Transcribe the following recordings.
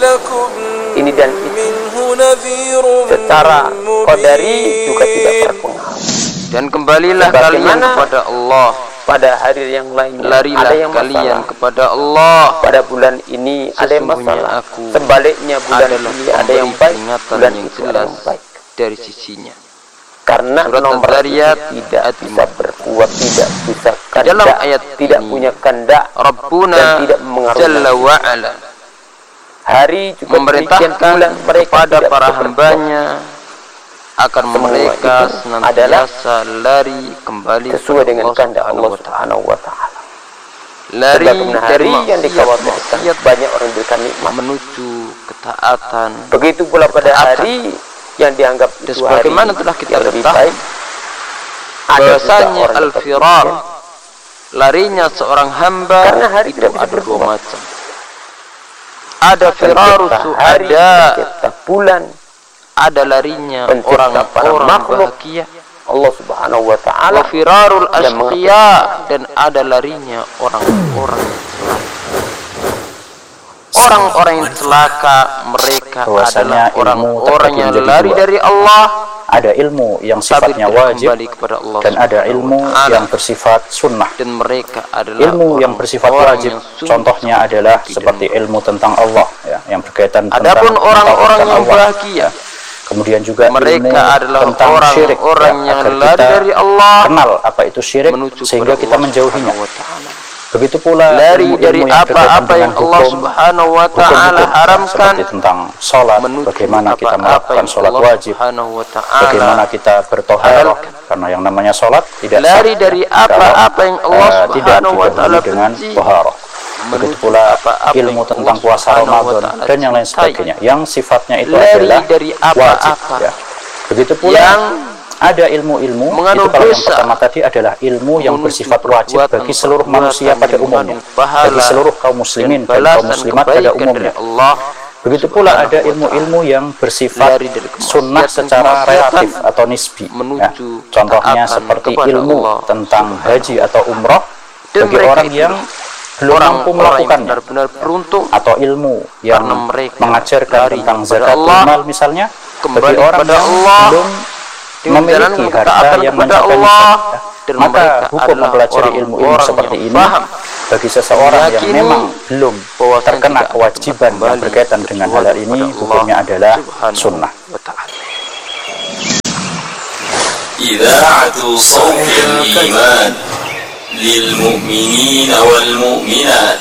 ini dan itu. Secara qadari juga tidak berpengaruh. Dan kembalilah kalian kepada Allah. Pada hari yang lainnya larilah ada yang kalian masalah. kepada Allah. Pada bulan ini ada yang masalah. Sebaliknya bulan ini ada yang baik. Bulan yang itu ada yang baik dari sisinya. Karena nomor Zariyat tidak bisa berbuat, tidak bisa dalam kandak, ayat tidak ini, punya kandak, Rabbuna dan tidak mengaruhi. Jalla wa'ala Hari juga memerintahkan kepada para hambanya akan mereka senantiasa lari kembali sesuai dengan kehendak Allah Subhanahu wa taala. Lari dari yang dikhawatirkan banyak orang berikan nikmat menuju ketaatan. Begitu pula pada hari yang dianggap itu sebagaimana telah kita lebih baik, bahasanya al-firar, larinya seorang hamba karena hari itu ada dua macam. Ada firaru su'ada, bulan, ada larinya orang-orang bahagia Allah Subhanahu wa taala, wa firarul asqiya, dan ada larinya orang-orang yang celaka. Mereka adalah orang-orang yang lari dari Allah. Ada ilmu yang sifatnya wajib dan ada ilmu yang bersifat sunnah. Dan mereka adalah ilmu yang bersifat wajib, contohnya adalah seperti ilmu tentang Allah, ya, yang berkaitan tentang adapun orang-orang yang bahagia, kemudian juga mereka adalah tentang syirik, orang ya, yang agar lari kita dari Allah, kenal apa itu syirik sehingga kita menjauhinya. Begitu pula lari dari apa-apa yang Allah hukum, Subhanahu wa taala haramkan, seperti tentang salat, bagaimana kita melakukan salat wajib, bagaimana kita bertoharah, karena yang namanya salat tidak lari dari apa-apa yang Allah Subhanahu wa taala dengan toharah. Begitu pula ilmu tentang puasa Ramadan dan yang lain sebagainya yang sifatnya itu adalah wajib, ya. Begitu pula ada ilmu-ilmu itu, kalau yang pertama tadi adalah ilmu yang bersifat wajib bagi seluruh manusia pada umumnya, bagi seluruh kaum muslimin dan kaum muslimat pada umumnya. Begitu pula ada ilmu-ilmu yang bersifat sunnah secara relatif atau nisbi, ya. Contohnya seperti ilmu tentang haji atau umrah bagi orang yang belum mampu melakukannya, atau ilmu yang mengajarkan tentang zakatul mal misalnya bagi orang yang belum memiliki harta yang mencapai nisab, ya. Maka hukum mempelajari ilmu-ilmu seperti ini bagi seseorang yang memang belum terkena kewajiban yang berkaitan dengan hal ini, hukumnya adalah sunnah. Idza'atu shawtil iman lil mu'minina wal mu'minat.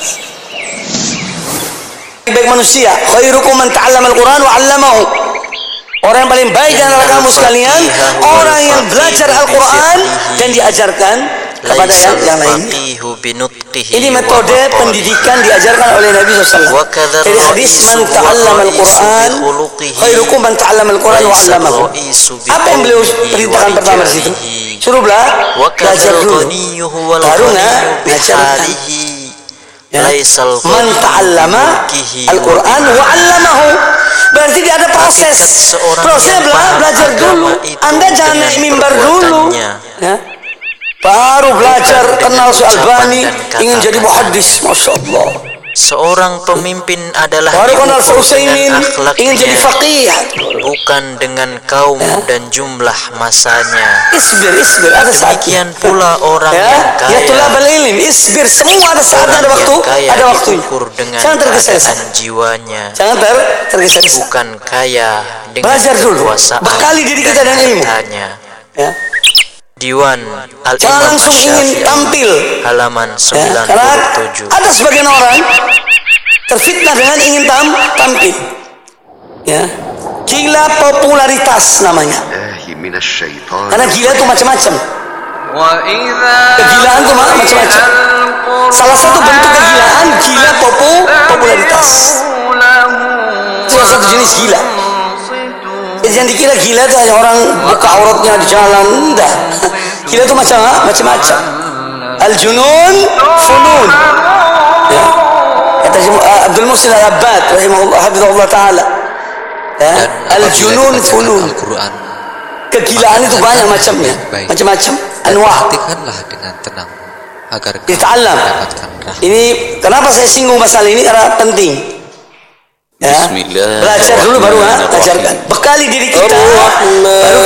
Baik manusia, khairukum man ta'allama al-Qur'an wa 'allamahu. Orang yang paling baik di antara kamu sekalian, orang yang belajar Al-Quran dan diajarkan kepada yang lain. Ini metode pendidikan diajarkan oleh Nabi SAW. Jadi hadis man ta'allama Al-Quran khairukum man ta'allama Al-Quran wa 'allamahu. Apa yang beliau perintahkan pertama di situ? Suruh belajar dulu, baru ngajarkan. Ya. Man ta'allama Al-Quran wa 'allamahu. Berarti dia ada proses. Prosesnya belajar dulu. Anda jangan naik mimbar dulu, ya. Baru belajar kenal soal Albani, ingin jadi muhaddis, masya Allah. Seorang pemimpin adalah baru kenal Utsaimin, ingin jadi faqih, bukan dengan kaum dan jumlah masanya. Isbir, ada saatnya. Demikian pula orang yang kaya. Ya tulabal ilm, isbir, semua ada saatnya, ada waktunya. Jangan tergesa-gesa jiwanya. Jangan tergesa-gesa. Bukan kaya dengan belajar dulu, bekali diri kita dengan ilmu. Ya. Diwan jangan langsung ingin tampil, halaman 97. Karena ada sebagian orang terfitnah dengan ingin tampil, ya. Gila popularitas namanya. Karena gila itu macam-macam. Kegilaan itu macam-macam. Salah satu bentuk kegilaan gila popularitas. Itu salah satu jenis gila. Yang dikira gila itu hanya orang buka auratnya di jalan, enggak. Gila itu macam-macam. Al-junun funun. Ya. Kata Abdul Muhsin Al-Abbad rahimahullah hafizahullah taala. Ya. Al-junun funun. Kegilaan itu banyak macamnya. Macam-macam anwa'. Perhatikanlah dengan tenang agar kita alam. Ini kenapa saya singgung masalah ini, karena penting. Ya, belajar dulu baru ajarkan. Bekali diri kita, baru